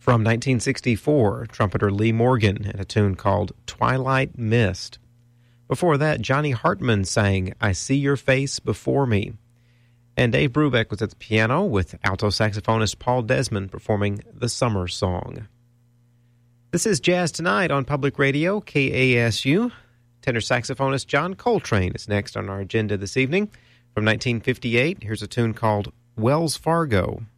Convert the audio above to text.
From 1964, trumpeter Lee Morgan and a tune called Twilight Mist. Before that, Johnny Hartman sang I See Your Face Before Me. And Dave Brubeck was at the piano with alto saxophonist Paul Desmond performing The Summer Song. This is Jazz Tonight on Public Radio, KASU. Tenor saxophonist John Coltrane is next on our agenda this evening. From 1958, here's a tune called Wells Fargo.